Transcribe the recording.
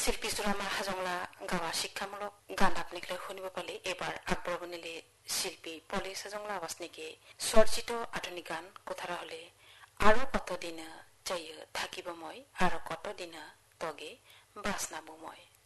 শিল্পী চুৰামা হাজংলা গাৱা শিক্ষামূলক গান আপনিকলৈ শুনিব পালে এবাৰ আগবঢ়াবনিলে শিল্পী পলিচ হাজংলা আৱাজনিকে সৰ্জিত আধুনিক গান কোথারা হলে আৰু কতদিন যাই থাকিব মই আৰু কতদিন তগে বাস নামো মই